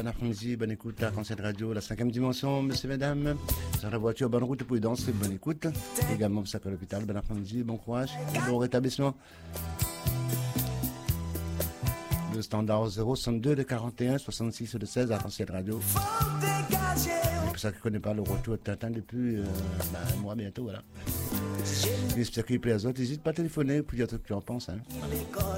après-midi, bonne écoute à Conseil Radio, la 5e dimension, messieurs, mesdames. Sur la voiture, bonne route pour danser, bonne écoute. Également, pour à l'hôpital, bon après-midi, bon courage et bon rétablissement. Le standard 062 de 41 66 de 16 à Conseil Radio. Et pour ça qui ne connaît pas le retour de Tintin depuis un mois bientôt, voilà. J'espère qu'il plaît aux autres. N'hésite pas à téléphoner pour dire ce que tu en penses. Hein.